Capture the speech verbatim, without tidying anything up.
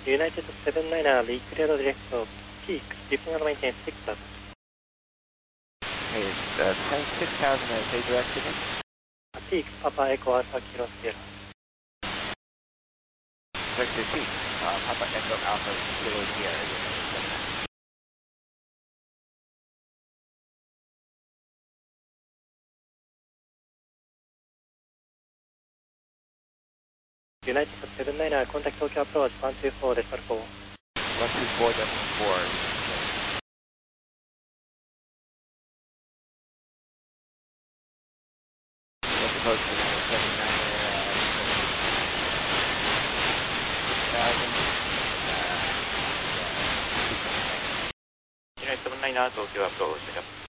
United seven niner, reclear direct peak, dipping and maintain six plus. Hey, it's uh, ten six thousand at say direct again. Peak, Papa Echo Alpha Kilo Sierra. Direct to peak, uh, Papa Echo Alpha Kilo Sierra. United seven niner, contact Tokyo approach one two four decimal four. one two four decimal four. What's supposed to be seven niner, six thousand. United seven niner, Tokyo approach.